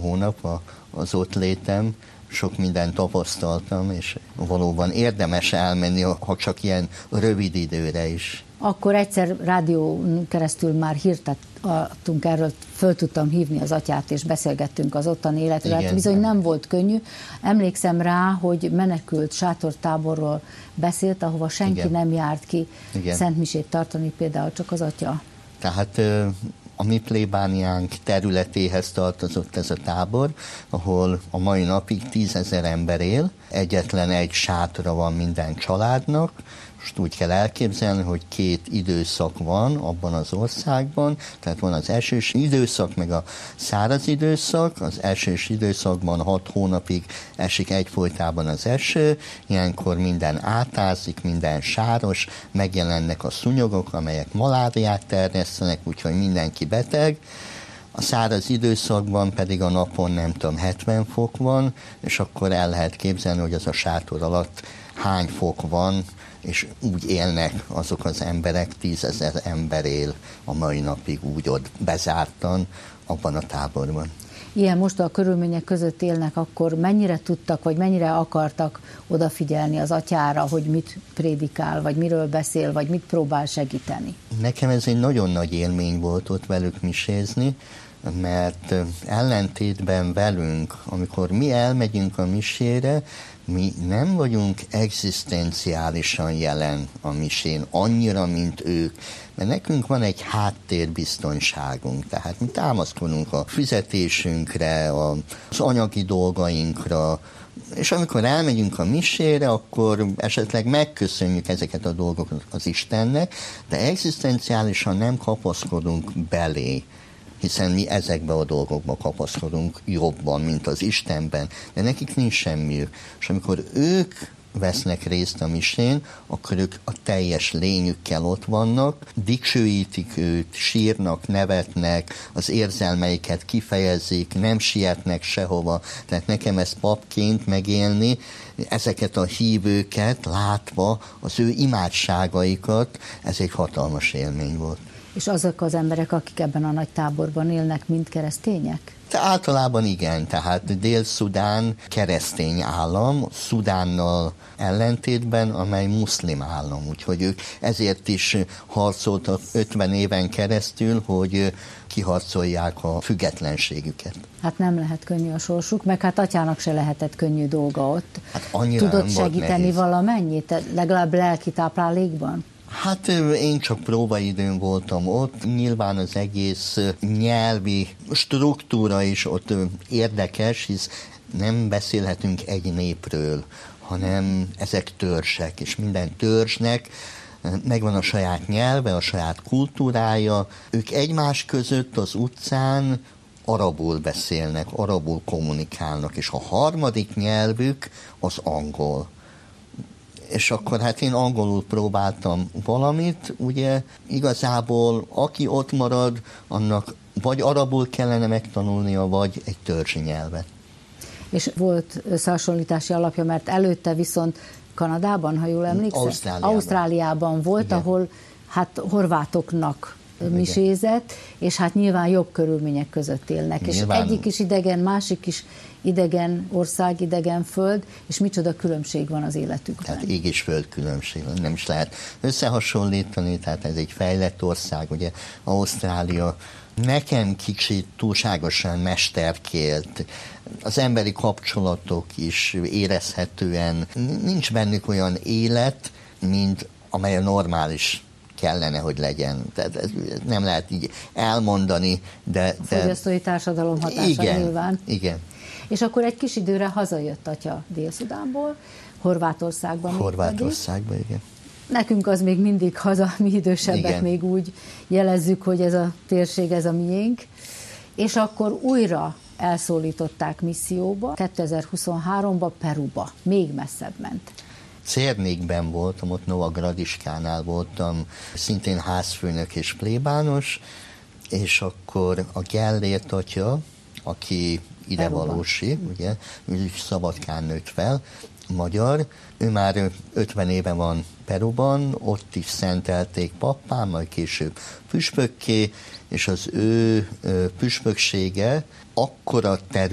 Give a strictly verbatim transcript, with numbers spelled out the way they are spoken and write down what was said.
hónap az ott létem, sok mindent tapasztaltam, és valóban érdemes elmenni, ha csak ilyen rövid időre is. Akkor egyszer rádión keresztül már hírt adtunk erről, föl tudtam hívni az atyát, és beszélgettünk az ottani életről. Hát bizony nem volt könnyű. Emlékszem rá, hogy menekült sátortáborról beszélt, ahova senki Igen. nem járt ki Igen. szentmisét tartani, például csak az atya. Tehát a mi plébániánk területéhez tartozott ez a tábor, ahol a mai napig tízezer ember él, egyetlen egy sátra van minden családnak. Most úgy kell elképzelni, hogy két időszak van abban az országban, tehát van az esős időszak, meg a száraz időszak. Az esős időszakban hat hónapig esik egyfolytában az eső, ilyenkor minden átázik, minden sáros, megjelennek a szúnyogok, amelyek maláriát terjesztenek, úgyhogy mindenki beteg. A száraz időszakban pedig a napon nem tudom, hetven fok van, és akkor el lehet képzelni, hogy az a sátor alatt hány fok van, és úgy élnek azok az emberek, tízezer ember él a mai napig úgy ott bezártan abban a táborban. Ilyen most a körülmények között élnek, akkor mennyire tudtak, vagy mennyire akartak odafigyelni az atyára, hogy mit prédikál, vagy miről beszél, vagy mit próbál segíteni? Nekem ez egy nagyon nagy élmény volt ott velük misézni, mert ellentétben velünk, amikor mi elmegyünk a misére, mi nem vagyunk egzisztenciálisan jelen a misén, annyira, mint ők, mert nekünk van egy háttérbiztonságunk, tehát mi támaszkodunk a fizetésünkre, az anyagi dolgainkra, és amikor elmegyünk a misére, akkor esetleg megköszönjük ezeket a dolgokat az Istennek, de egzisztenciálisan nem kapaszkodunk belé, hiszen mi ezekbe a dolgokba kapaszkodunk jobban, mint az Istenben, de nekik nincs semmiük. És amikor ők vesznek részt a misén, akkor ők a teljes lényükkel ott vannak, dicsőítik őt, sírnak, nevetnek, az érzelmeiket kifejezik, nem sietnek sehova. Tehát nekem ezt papként megélni, ezeket a hívőket látva, az ő imádságaikat, ez egy hatalmas élmény volt. És azok az emberek, akik ebben a nagy táborban élnek, mind keresztények? De általában igen, tehát Dél-Szudán keresztény állam, Szudánnal ellentétben, amely muszlim állam, úgyhogy ők ezért is harcoltak ötven éven keresztül, hogy kiharcolják a függetlenségüket. Hát nem lehet könnyű a sorsuk, meg hát atyának se lehetett könnyű dolga ott. Hát annyira tudott segíteni valamennyit, legalább lelki táplálékban? Hát én csak próbaidőn voltam ott, nyilván az egész nyelvi struktúra is ott érdekes, hisz nem beszélhetünk egy népről, hanem ezek törzsek, és minden törzsnek megvan a saját nyelve, a saját kultúrája, ők egymás között az utcán arabul beszélnek, arabul kommunikálnak, és a harmadik nyelvük az angol. És akkor hát én angolul próbáltam valamit, ugye igazából aki ott marad, annak vagy arabul kellene megtanulnia, vagy egy törzsi nyelvet. És volt összehasonlítási alapja, mert előtte viszont Kanadában, ha jól emlékszem, Ausztráliában, Ausztráliában volt, igen. ahol hát horvátoknak misézett, és hát nyilván jobb körülmények között élnek. Nyilván. És egyik is idegen, másik is idegen ország, idegen föld, és micsoda különbség van az életükben. Tehát ég és föld különbség, nem is lehet összehasonlítani, tehát ez egy fejlett ország, ugye Ausztrália nekem kicsit túlságosan mesterkélt, az emberi kapcsolatok is érezhetően, nincs bennük olyan élet, mint amely a normális kellene, hogy legyen. Tehát ez nem lehet így elmondani, de... A fogyasztói társadalom hatása igen, nyilván. Igen. És akkor egy kis időre hazajött atya Dél-Szudánból, Horvátországban. Horvátországban, igen. Nekünk az még mindig haza, mi idősebbek igen. még úgy jelezzük, hogy ez a térség, ez a miénk. És akkor újra elszólították misszióba, kétezer-huszonháromban Peruba, még messzebb ment. Cérnékben voltam, ott Nova Gradiskánál voltam, szintén házfőnök és plébános, és akkor a Gellért atya, aki idevalósi, ugye, ő is Szabadkán nőtt fel, magyar, ő már ötven éve van Peruban, ott is szentelték pappá, majd később püspökké, és az ő püspöksége akkora terület,